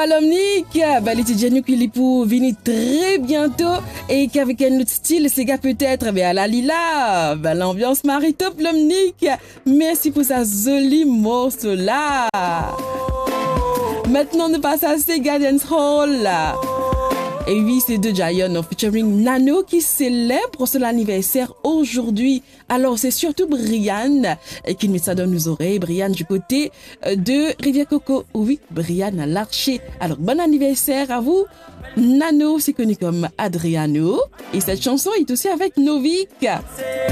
toi l'omnique, les Tidjani qui pour venir très bientôt et qu'avec un autre style, c'est gars peut-être, à la lila, l'ambiance maritop l'omnique. Merci pour sa jolie morceau là. Maintenant, on passe à Sega Dance Hall. Et oui, c'est de Giant featuring Nano qui célèbre son anniversaire aujourd'hui. Alors, c'est surtout Brian qui met ça dans nos oreilles. Brian du côté de Rivière Coco. Oui, Brian à l'Archer. Alors, bon anniversaire à vous. Nano, c'est connu comme Adriano. Et cette chanson est aussi avec Novik.